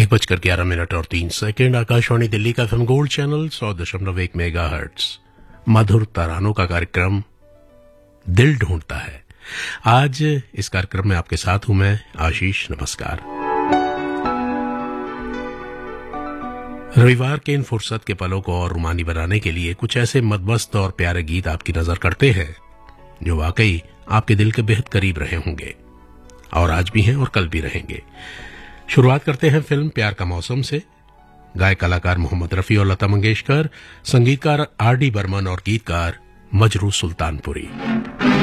5:11 और 3 आकाशवाणी दिल्ली का FM gold channel 100.1 megahertz मधुर तरानों का कार्यक्रम दिल ढूंढता है। आज इस कार्यक्रम में आपके साथ हूं मैं आशीष। नमस्कार। रविवार के इन फुर्सत के पलों को और रुमानी बनाने के लिए कुछ ऐसे मदमस्त और प्यारे गीत आपकी नजर करते हैं जो वाकई आपके दिल के बेहद करीब रहे होंगे और आज भी हैं और कल भी रहेंगे। शुरुआत करते हैं फिल्म प्यार का मौसम से। गायक कलाकार मोहम्मद रफी और लता मंगेशकर, संगीतकार आर डी बर्मन और गीतकार मजरू सुल्तानपुरी।